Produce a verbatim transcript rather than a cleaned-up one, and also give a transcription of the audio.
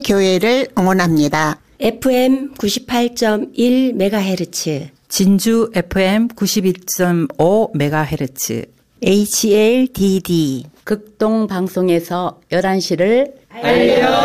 교회를 응원합니다. 에프엠 구십팔 점 일 메가헤르츠, 진주 에프엠 구십이 점 오 메가헤르츠, 에이치엘디디 극동 방송에서 열한 시를 알려